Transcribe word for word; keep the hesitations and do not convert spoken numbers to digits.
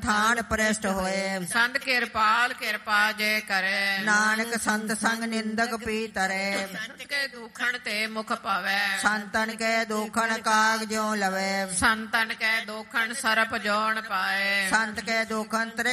ਥਾਨ ਪ੍ਰੇਸ਼ਟ ਹੋਏ। ਸੰਤ ਕਿਰਪਾਲ ਕਿਰਪਾ ਜੇ ਕਰੇ, ਨਾਨਕ ਸੰਤ ਸੰਗ ਨਿੰਦਕ ਪੀ ਤਰੇ। ਸੰਤ ਕੇ ਦੁਖਣ ਤੇ ਮੁਖ ਪਵੈ, ਸੰਤਨ ਕੇ ਦੁਖਣ ਕਾਗ ਜਿਉ ਲਵੇ। ਸੰਤਨ ਕੇ ਦੁਖਣ ਸਰਪ ਜੋਣ ਪਾਏ, ਸੰਤ ਕੇ ਦੁਖਣ ਤ੍ਰਿਕ